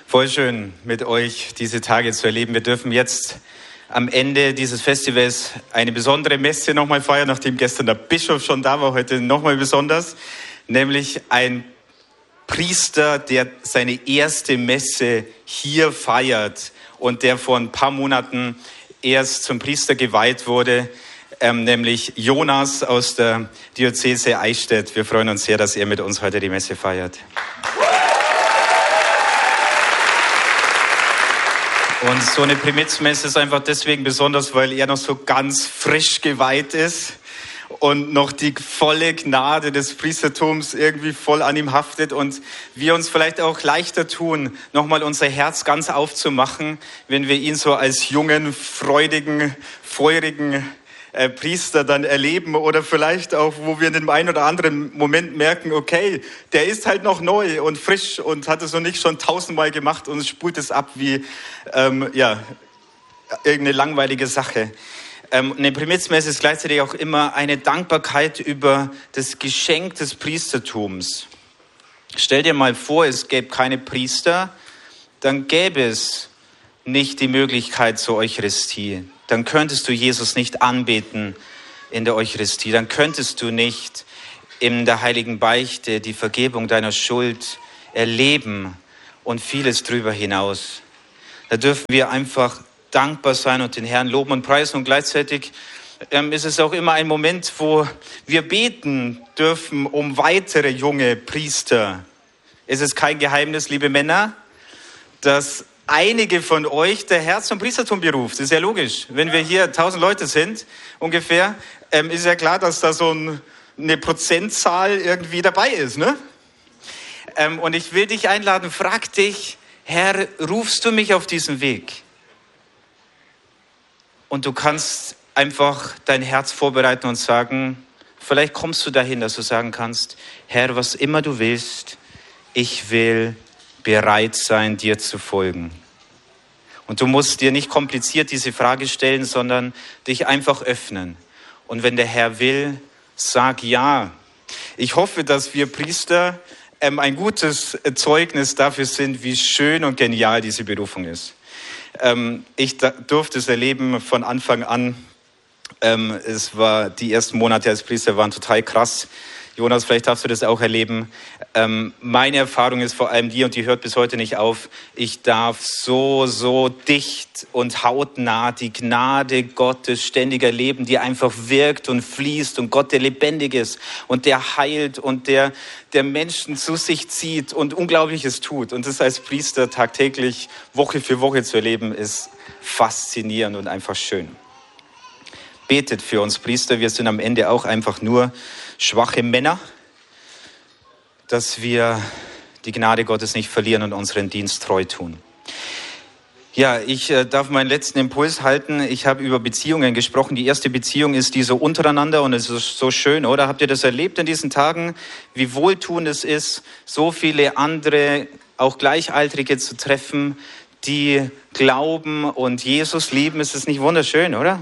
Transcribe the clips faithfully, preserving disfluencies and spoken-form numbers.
Voll schön, mit euch diese Tage zu erleben. Wir dürfen jetzt am Ende dieses Festivals eine besondere Messe nochmal feiern, nachdem gestern der Bischof schon da war, heute nochmal besonders, nämlich ein Priester, der seine erste Messe hier feiert und der vor ein paar Monaten erst zum Priester geweiht wurde, ähm, nämlich Jonas aus der Diözese Eichstätt. Wir freuen uns sehr, dass er mit uns heute die Messe feiert. Und so eine Primizmesse ist einfach deswegen besonders, weil er noch so ganz frisch geweiht ist und noch die volle Gnade des Priestertums irgendwie voll an ihm haftet und wir uns vielleicht auch leichter tun, nochmal unser Herz ganz aufzumachen, wenn wir ihn so als jungen, freudigen, feurigen äh, Priester dann erleben oder vielleicht auch, wo wir in dem einen oder anderen Moment merken, okay, der ist halt noch neu und frisch und hat es noch nicht schon tausendmal gemacht und spult es ab wie ähm, ja, irgendeine langweilige Sache. Ähm, eine Primizmesse ist gleichzeitig auch immer eine Dankbarkeit über das Geschenk des Priestertums. Stell dir mal vor, es gäbe keine Priester, dann gäbe es nicht die Möglichkeit zur Eucharistie. Dann könntest du Jesus nicht anbeten in der Eucharistie. Dann könntest du nicht in der heiligen Beichte die Vergebung deiner Schuld erleben und vieles drüber hinaus. Da dürfen wir einfach dankbar sein und den Herrn loben und preisen. Und gleichzeitig ähm, ist es auch immer ein Moment, wo wir beten dürfen um weitere junge Priester. Es ist kein Geheimnis, liebe Männer, dass einige von euch der Herr zum Priestertum beruft. Das ist ja logisch. Wenn wir hier tausend Leute sind, ungefähr, ähm, ist ja klar, dass da so ein, eine Prozentzahl irgendwie dabei ist, ne? Ähm, und ich will dich einladen, frag dich, Herr, rufst du mich auf diesen Weg? Und du kannst einfach dein Herz vorbereiten und sagen, vielleicht kommst du dahin, dass du sagen kannst, Herr, was immer du willst, ich will bereit sein, dir zu folgen. Und du musst dir nicht kompliziert diese Frage stellen, sondern dich einfach öffnen. Und wenn der Herr will, sag ja. Ich hoffe, dass wir Priester ähm, ein gutes Zeugnis dafür sind, wie schön und genial diese Berufung ist. Ähm, ich da, durfte es erleben von Anfang an. Ähm, es war, die ersten Monate als Priester waren total krass. Jonas, vielleicht darfst du das auch erleben. Ähm, meine Erfahrung ist vor allem die, und die hört bis heute nicht auf, ich darf so, so dicht und hautnah die Gnade Gottes ständig erleben, die einfach wirkt und fließt und Gott, der lebendig ist und der heilt und der, der Menschen zu sich zieht und Unglaubliches tut. Und das als Priester tagtäglich, Woche für Woche zu erleben, ist faszinierend und einfach schön. Betet für uns Priester, wir sind am Ende auch einfach nur schwache Männer, dass wir die Gnade Gottes nicht verlieren und unseren Dienst treu tun. Ja, ich äh, darf meinen letzten Impuls halten. Ich habe über Beziehungen gesprochen. Die erste Beziehung ist die so untereinander und es ist so schön, oder? Habt ihr das erlebt in diesen Tagen? Wie wohltuend es ist, so viele andere, auch Gleichaltrige zu treffen, die glauben und Jesus lieben. Ist das nicht wunderschön, oder?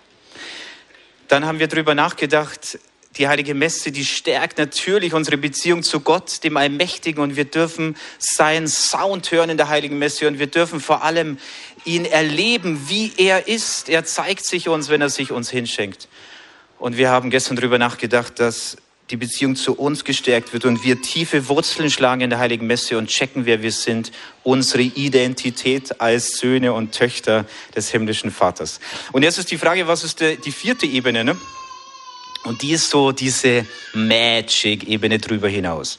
Dann haben wir darüber nachgedacht, die Heilige Messe, die stärkt natürlich unsere Beziehung zu Gott, dem Allmächtigen. Und wir dürfen seinen Sound hören in der Heiligen Messe. Und wir dürfen vor allem ihn erleben, wie er ist. Er zeigt sich uns, wenn er sich uns hinschenkt. Und wir haben gestern darüber nachgedacht, dass die Beziehung zu uns gestärkt wird und wir tiefe Wurzeln schlagen in der Heiligen Messe und checken, wer wir sind, unsere Identität als Söhne und Töchter des himmlischen Vaters. Und jetzt ist die Frage, was ist die, die vierte Ebene, ne? Und die ist so diese Magic-Ebene drüber hinaus.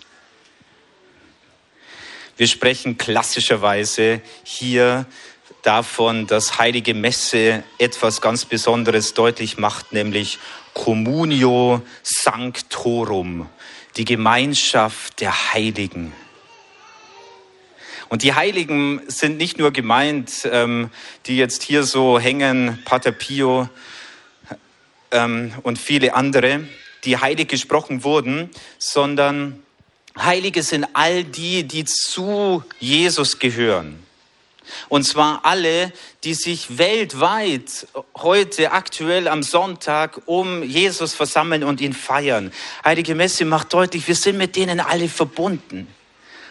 Wir sprechen klassischerweise hier davon, dass Heilige Messe etwas ganz Besonderes deutlich macht, nämlich Communio Sanctorum, die Gemeinschaft der Heiligen. Und die Heiligen sind nicht nur gemeint, ähm, die jetzt hier so hängen, Pater Pio ähm, und viele andere, die heilig gesprochen wurden, sondern Heilige sind all die, die zu Jesus gehören. Und zwar alle, die sich weltweit heute aktuell am Sonntag um Jesus versammeln und ihn feiern. Heilige Messe macht deutlich, wir sind mit denen alle verbunden.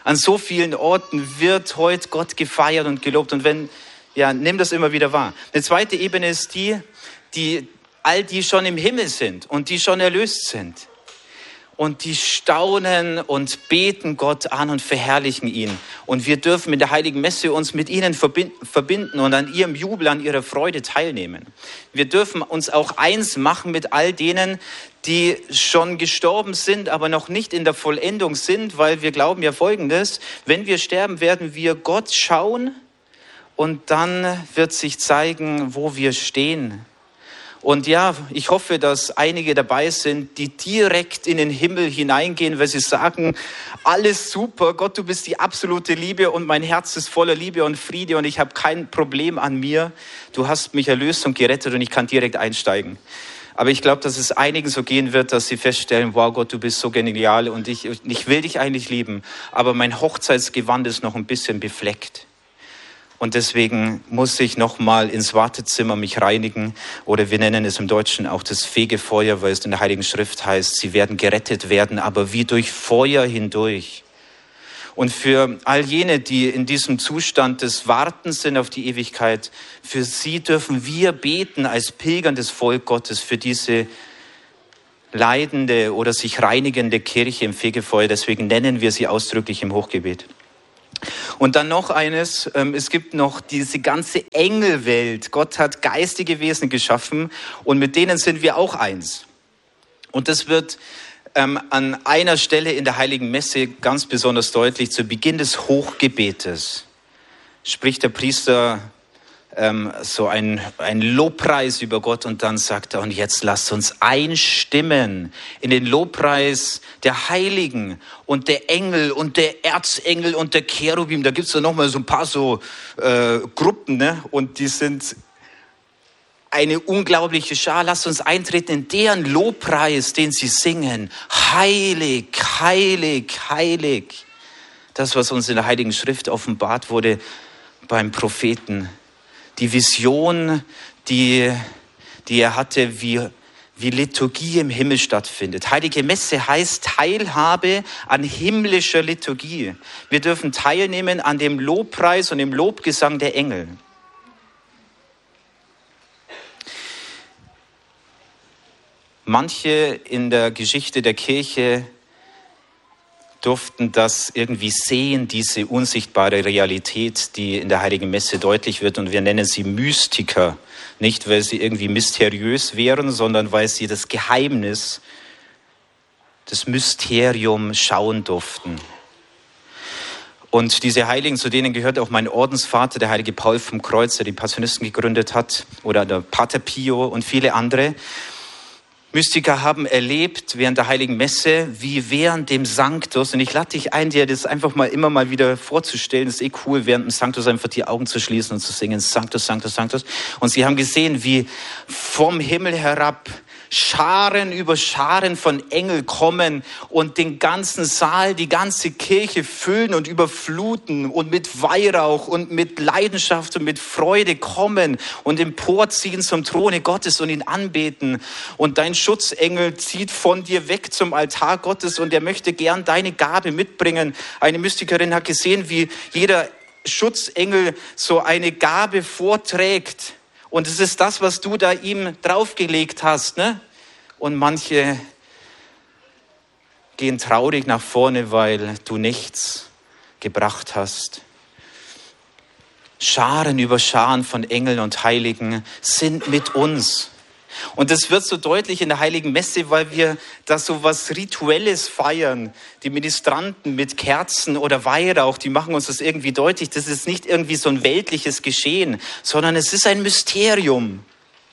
An so vielen Orten wird heute Gott gefeiert und gelobt. Und wenn, ja, nimm das immer wieder wahr. Eine zweite Ebene ist die, die all die schon im Himmel sind und die schon erlöst sind. Und die staunen und beten Gott an und verherrlichen ihn. Und wir dürfen in der Heiligen Messe uns mit ihnen verbinden und an ihrem Jubel, an ihrer Freude teilnehmen. Wir dürfen uns auch eins machen mit all denen, die schon gestorben sind, aber noch nicht in der Vollendung sind, weil wir glauben ja Folgendes: Wenn wir sterben, werden wir Gott schauen und dann wird sich zeigen, wo wir stehen. Und ja, ich hoffe, dass einige dabei sind, die direkt in den Himmel hineingehen, weil sie sagen, alles super, Gott, du bist die absolute Liebe und mein Herz ist voller Liebe und Friede und ich habe kein Problem an mir. Du hast mich erlöst und gerettet und ich kann direkt einsteigen. Aber ich glaube, dass es einigen so gehen wird, dass sie feststellen, wow Gott, du bist so genial und ich, ich will dich eigentlich lieben, aber mein Hochzeitsgewand ist noch ein bisschen befleckt. Und deswegen muss ich nochmal ins Wartezimmer mich reinigen. Oder wir nennen es im Deutschen auch das Fegefeuer, weil es in der Heiligen Schrift heißt, sie werden gerettet werden, aber wie durch Feuer hindurch. Und für all jene, die in diesem Zustand des Wartens sind auf die Ewigkeit, für sie dürfen wir beten als pilgerndes Volk Gottes für diese leidende oder sich reinigende Kirche im Fegefeuer. Deswegen nennen wir sie ausdrücklich im Hochgebet. Und dann noch eines, es gibt noch diese ganze Engelwelt. Gott hat geistige Wesen geschaffen und mit denen sind wir auch eins. Und das wird ähm, an einer Stelle in der Heiligen Messe ganz besonders deutlich. Zu Beginn des Hochgebetes spricht der Priester ähm, so ein, ein Lobpreis über Gott und dann sagt er, und jetzt lasst uns einstimmen in den Lobpreis der Heiligen und der Engel und der Erzengel und der Cherubim. Da gibt es ja nochmal so ein paar so äh, Gruppen, ne? Und die sind eine unglaubliche Schar. Lasst uns eintreten in deren Lobpreis, den sie singen. Heilig, heilig, heilig. Das, was uns in der Heiligen Schrift offenbart wurde beim Propheten. Die Vision, die, die er hatte, wie, wie Liturgie im Himmel stattfindet. Heilige Messe heißt Teilhabe an himmlischer Liturgie. Wir dürfen teilnehmen an dem Lobpreis und dem Lobgesang der Engel. Manche in der Geschichte der Kirche durften das irgendwie sehen, diese unsichtbare Realität, die in der Heiligen Messe deutlich wird. Und wir nennen sie Mystiker. Nicht, weil sie irgendwie mysteriös wären, sondern weil sie das Geheimnis, das Mysterium schauen durften. Und diese Heiligen, zu denen gehört auch mein Ordensvater, der heilige Paul vom Kreuz, der die Passionisten gegründet hat, oder der Pater Pio und viele andere. Mystiker haben erlebt während der Heiligen Messe, wie während dem Sanctus, und ich lade dich ein, dir das einfach mal immer mal wieder vorzustellen, das ist eh cool, während dem Sanctus einfach die Augen zu schließen und zu singen, Sanctus, Sanctus, Sanctus. Und sie haben gesehen, wie vom Himmel herab Scharen über Scharen von Engel kommen und den ganzen Saal, die ganze Kirche füllen und überfluten und mit Weihrauch und mit Leidenschaft und mit Freude kommen und emporziehen zum Throne Gottes und ihn anbeten. Und dein Schutzengel zieht von dir weg zum Altar Gottes und er möchte gern deine Gabe mitbringen. Eine Mystikerin hat gesehen, wie jeder Schutzengel so eine Gabe vorträgt. Und es ist das, was du da ihm draufgelegt hast, ne? Und manche gehen traurig nach vorne, weil du nichts gebracht hast. Scharen über Scharen von Engeln und Heiligen sind mit uns. Und das wird so deutlich in der Heiligen Messe, weil wir da so was Rituelles feiern. Die Ministranten mit Kerzen oder Weihrauch, die machen uns das irgendwie deutlich. Das ist nicht irgendwie so ein weltliches Geschehen, sondern es ist ein Mysterium.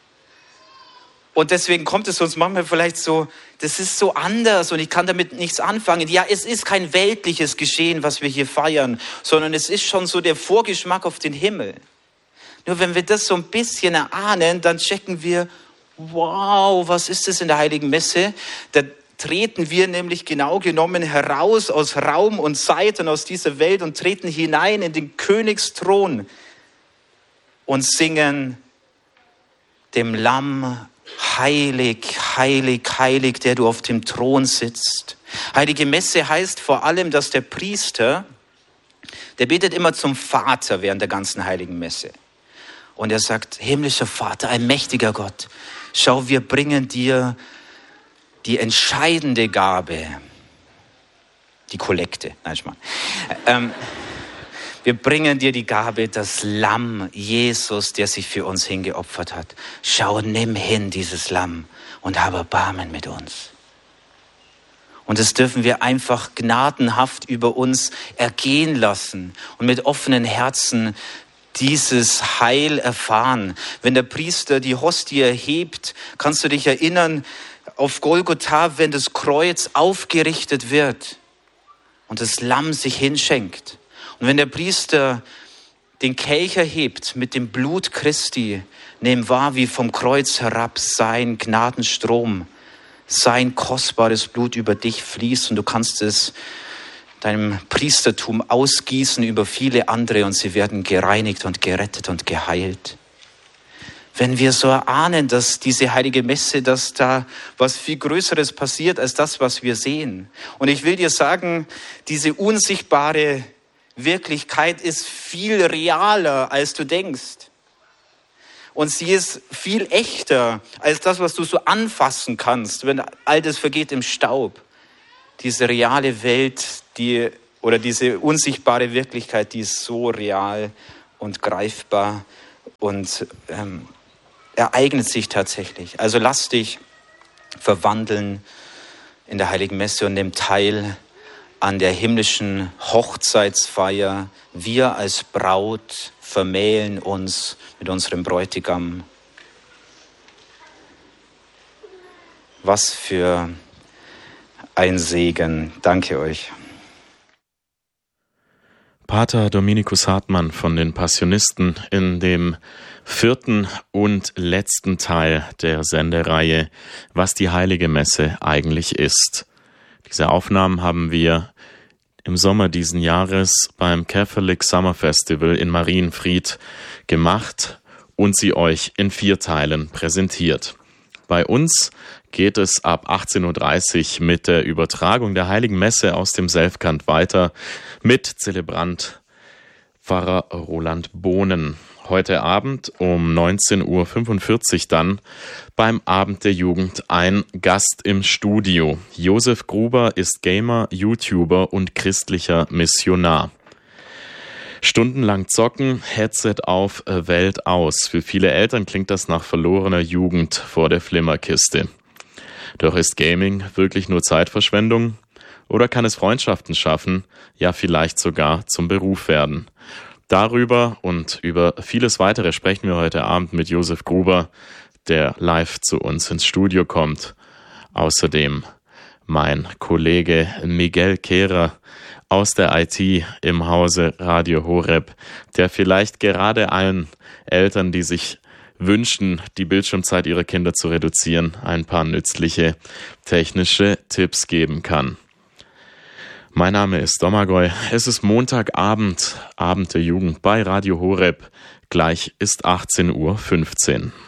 Und deswegen kommt es uns manchmal vielleicht so, das ist so anders und ich kann damit nichts anfangen. Ja, es ist kein weltliches Geschehen, was wir hier feiern, sondern es ist schon so der Vorgeschmack auf den Himmel. Nur wenn wir das so ein bisschen erahnen, dann checken wir, wow, was ist das in der Heiligen Messe? Da treten wir nämlich genau genommen heraus aus Raum und Zeit und aus dieser Welt und treten hinein in den Königsthron und singen dem Lamm, heilig, heilig, heilig, der du auf dem Thron sitzt. Heilige Messe heißt vor allem, dass der Priester Der betet immer zum Vater während der ganzen heiligen Messe. Und er sagt, himmlischer Vater, allmächtiger Gott, schau, wir bringen dir die entscheidende Gabe, die Kollekte. Nein, ich meine, ähm, wir bringen dir die Gabe, das Lamm Jesus, der sich für uns hingeopfert hat. Schau, nimm hin dieses Lamm und habe Erbarmen mit uns. Und das dürfen wir einfach gnadenhaft über uns ergehen lassen und mit offenen Herzen dieses Heil erfahren. Wenn der Priester die Hostie erhebt, kannst du dich erinnern, auf Golgotha, wenn das Kreuz aufgerichtet wird und das Lamm sich hinschenkt. Und wenn der Priester den Kelch erhebt mit dem Blut Christi, nimm wahr, wie vom Kreuz herab sein Gnadenstrom, sein kostbares Blut über dich fließt und du kannst es deinem Priestertum ausgießen über viele andere und sie werden gereinigt und gerettet und geheilt. Wenn wir so erahnen, dass diese heilige Messe, dass da was viel Größeres passiert als das, was wir sehen. Und ich will dir sagen, diese unsichtbare Wirklichkeit ist viel realer, als du denkst. Und sie ist viel echter als das, was du so anfassen kannst, wenn all das vergeht im Staub. Diese reale Welt, die, oder diese unsichtbare Wirklichkeit, die ist so real und greifbar und ähm, ereignet sich tatsächlich. Also lass dich verwandeln in der Heiligen Messe und nimm teil an der himmlischen Hochzeitsfeier. Wir als Braut vermählen uns mit unserem Bräutigam. Was für ein Segen. Danke euch. Pater Dominikus Hartmann von den Passionisten in dem vierten und letzten Teil der Sendereihe, was die Heilige Messe eigentlich ist. Diese Aufnahmen haben wir im Sommer diesen Jahres beim Catholic Summer Festival in Marienfried gemacht und sie euch in vier Teilen präsentiert. Bei uns geht es ab achtzehn Uhr dreißig mit der Übertragung der Heiligen Messe aus dem Selfkant weiter mit Zelebrant Pfarrer Roland Bohnen. Heute Abend um neunzehn Uhr fünfundvierzig dann beim Abend der Jugend ein Gast im Studio. Josef Gruber ist Gamer, YouTuber und christlicher Missionar. Stundenlang zocken, Headset auf, Welt aus. Für viele Eltern klingt das nach verlorener Jugend vor der Flimmerkiste. Doch ist Gaming wirklich nur Zeitverschwendung? Oder kann es Freundschaften schaffen, ja vielleicht sogar zum Beruf werden? Darüber und über vieles weitere sprechen wir heute Abend mit Josef Gruber, der live zu uns ins Studio kommt. Außerdem mein Kollege Miguel Kehrer aus der I T im Hause Radio Horeb, der vielleicht gerade allen Eltern, die sich wünschen, die Bildschirmzeit ihrer Kinder zu reduzieren, ein paar nützliche technische Tipps geben kann. Mein Name ist Domagoj. Es ist Montagabend, Abend der Jugend bei Radio Horeb. Gleich ist achtzehn Uhr fünfzehn.